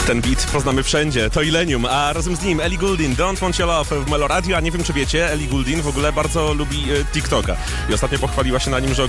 Ten beat poznamy wszędzie, to Illenium, a razem z nim Ellie Goulding, Don't Want Your Love w Meloradio, a nie wiem czy wiecie, Ellie Goulding w ogóle bardzo lubi TikToka i ostatnio pochwaliła się na nim, że